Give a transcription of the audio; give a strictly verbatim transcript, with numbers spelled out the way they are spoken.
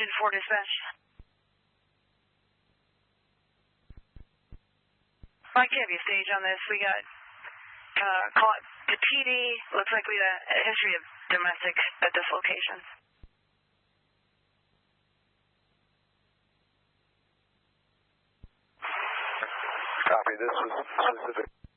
Engine four dispatch. I can't be a stage on this. We got uh, call it the P D. Looks like we got a history of domestic at this location. Copy. This was specific.